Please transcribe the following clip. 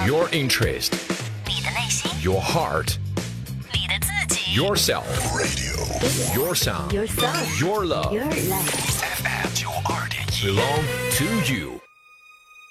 Your interest, 你的内心， your heart, 你的自己 yourself, your sound, Your sound your love Your life FM 92.1 belong to you.